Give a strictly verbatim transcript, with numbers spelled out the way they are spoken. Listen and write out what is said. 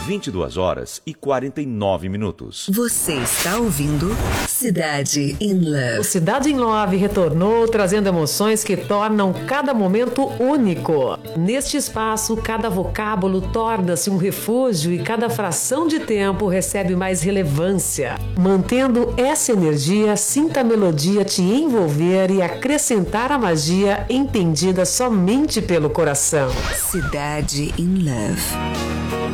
vinte e duas horas e quarenta e nove minutos. Você está ouvindo Cidade in Love. O Cidade in Love retornou trazendo emoções que tornam cada momento único. Neste espaço, cada vocábulo torna-se um refúgio e cada fração de tempo recebe mais relevância. Mantendo essa energia, sinta a melodia te envolver e acrescentar a magia entendida somente pelo coração. Cidade in Love.